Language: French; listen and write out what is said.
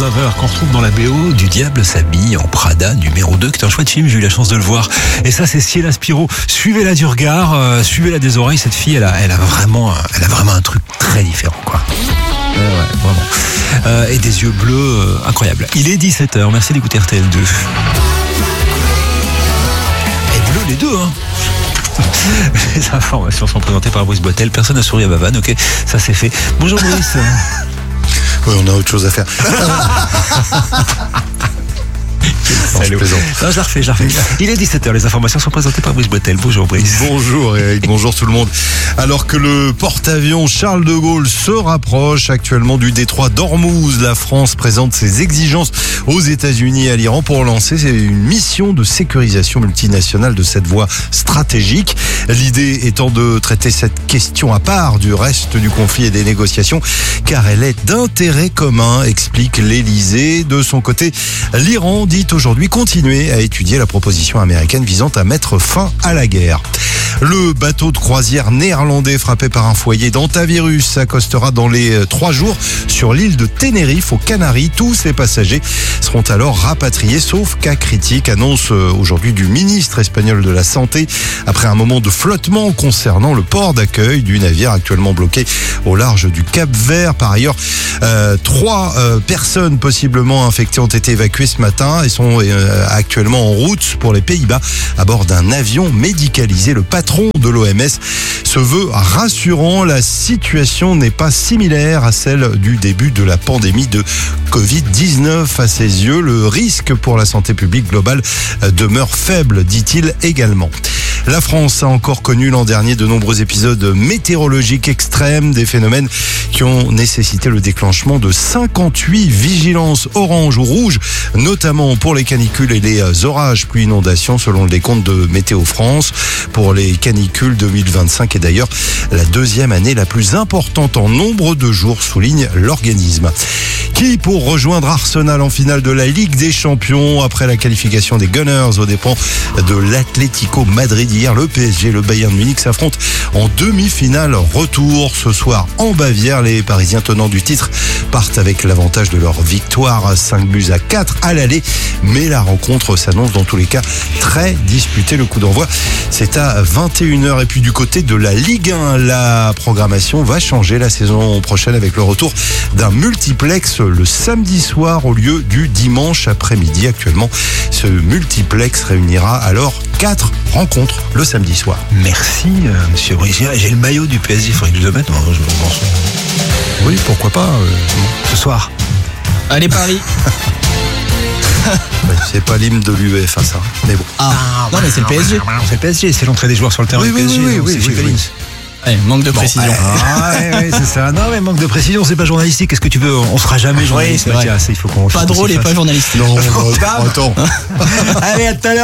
Lover qu'on retrouve dans la BO du Diable s'habille en Prada numéro 2, qui est un chouette film, j'ai eu la chance de le voir. Et ça, c'est Ciela Spiro. Suivez-la du regard, suivez-la des oreilles. Cette fille, elle a vraiment un truc très différent, quoi. Ouais, vraiment. Et des yeux bleus incroyables. Il est 17h, merci d'écouter RTL2. Et bleu les deux, hein. Les informations sont présentées par Brice Boitel. Personne n'a souri à ma vanne, ok, ça c'est fait. Bonjour Brice. Oui, on a autre chose à faire. Non, je la refais. Il est 17h, les informations sont présentées par Brice Boitel. Bonjour Brice. Bonjour Eric, bonjour tout le monde. Alors que le porte-avions Charles de Gaulle se rapproche actuellement du détroit d'Ormuz, la France présente ses exigences aux États-Unis et à l'Iran pour lancer une mission de sécurisation multinationale de cette voie stratégique. L'idée étant de traiter cette question à part du reste du conflit et des négociations, car elle est d'intérêt commun, explique l'Élysée. De son côté, l'Iran dit aujourd'hui continuer à étudier la proposition américaine visant à mettre fin à la guerre. Le bateau de croisière néerlandais frappé par un foyer d'hantavirus s'accostera dans les 3 jours sur l'île de Tenerife aux Canaries. Tous ses passagers seront alors rapatriés sauf cas critique, annonce aujourd'hui du ministre espagnol de la Santé après un moment de flottement concernant le port d'accueil du navire actuellement bloqué au large du Cap-Vert. Par ailleurs, 3 personnes possiblement infectées ont été évacuées ce matin et sont actuellement en route pour les Pays-Bas à bord d'un avion médicalisé. Le patron de l'OMS se veut rassurant. La situation n'est pas similaire à celle du début de la pandémie de Covid-19. À ses yeux, le risque pour la santé publique globale demeure faible, dit-il également. La France a encore connu l'an dernier de nombreux épisodes météorologiques extrêmes, des phénomènes qui ont nécessité le déclenchement de 58 vigilances orange ou rouge, notamment pour les canicules et les orages pluie inondations selon le décompte de Météo France. Pour les canicules, 2025 est d'ailleurs la 2e année la plus importante en nombre de jours, souligne l'organisme. Qui pour rejoindre Arsenal en finale de la Ligue des Champions après la qualification des Gunners aux dépens de l'Atlético Madrid hier, le PSG et le Bayern Munich s'affrontent en demi-finale retour ce soir en Bavière. Les Parisiens tenants du titre partent avec l'avantage de leur victoire 5-4 à l'aller, mais la rencontre s'annonce dans tous les cas très disputée. Le coup d'envoi, c'est à 21h. Et puis du côté de la Ligue 1, la programmation va changer la saison prochaine avec le retour d'un multiplex le samedi soir au lieu du dimanche après-midi. Actuellement, ce multiplex réunira alors 4 rencontres le samedi soir. Merci monsieur Brice. J'ai le maillot du PSG, il faudrait que je le mette. Oui, pourquoi pas. Ce soir. Allez Paris. C'est pas l'hymne de l'UEFA ça, mais bon. Non mais c'est le PSG. C'est le PSG, c'est l'entrée des joueurs sur le terrain du PSG. Oui, c'est Phil Collins. Ouais, manque de précision. Ouais, c'est ça. Non, mais manque de précision, c'est pas journalistique. Qu'est-ce que tu veux? On sera jamais journaliste. Oui, c'est vrai. Il faut qu'on pas drôle et pas journalistique. Non, attends. Allez, à tout à l'heure.